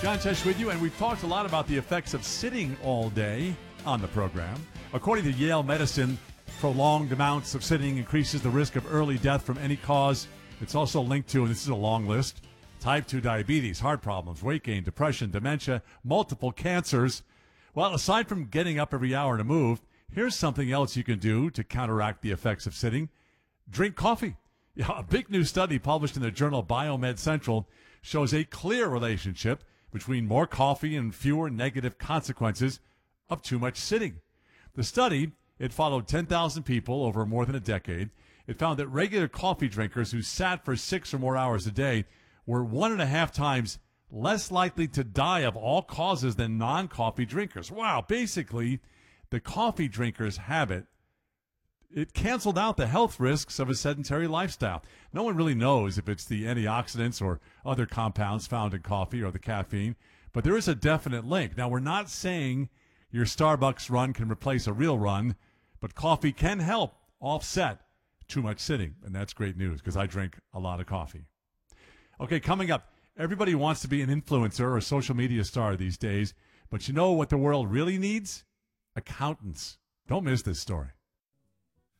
John Tesh with you, and we've talked a lot about the effects of sitting all day on the program. According to Yale Medicine, prolonged amounts of sitting increases the risk of early death from any cause. It's also linked to, and this is a long list, type 2 diabetes, heart problems, weight gain, depression, dementia, multiple cancers. Well, aside from getting up every hour to move, here's something else you can do to counteract the effects of sitting. Drink coffee. Yeah, a big new study published in the journal Biomed Central shows a clear relationship between more coffee and fewer negative consequences of too much sitting. The study, it followed 10,000 people over more than a decade. It found that regular coffee drinkers who sat for 6 or more hours a day were 1.5 times less likely to die of all causes than non-coffee drinkers. Wow, basically, the coffee drinkers' habit, it canceled out the health risks of a sedentary lifestyle. No one really knows if it's the antioxidants or other compounds found in coffee or the caffeine, but there is a definite link. Now, we're not saying your Starbucks run can replace a real run, but coffee can help offset too much sitting, and that's great news because I drink a lot of coffee. Okay, coming up, everybody wants to be an influencer or a social media star these days, but you know what the world really needs? Accountants. Don't miss this story.